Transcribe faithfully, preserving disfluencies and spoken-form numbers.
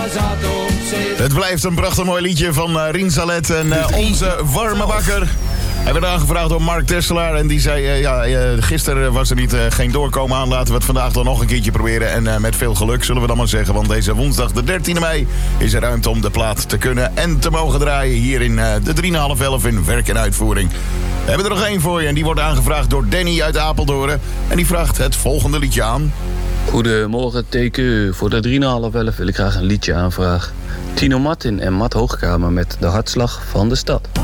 Het blijft een prachtig mooi liedje van uh, Rien Salet en uh, Onze Warme Bakker. Hij werd aangevraagd door Mark Tesselaar en die zei... Uh, ja, uh, gisteren was er niet, uh, geen doorkomen aan. Laten we het vandaag dan nog een keertje proberen. En uh, met veel geluk zullen we dan maar zeggen. Want deze woensdag de dertiende mei is er ruimte om de plaat te kunnen en te mogen draaien. Hier in uh, de drie na half elf in werk en uitvoering. We hebben er nog één voor je en die wordt aangevraagd door Danny uit Apeldoorn. En die vraagt het volgende liedje aan. Goedemorgen, T Q. Voor de drie na half elf wil ik graag een liedje aanvragen. Tino Martin en Matt Hoogkamer met De Hartslag van de Stad.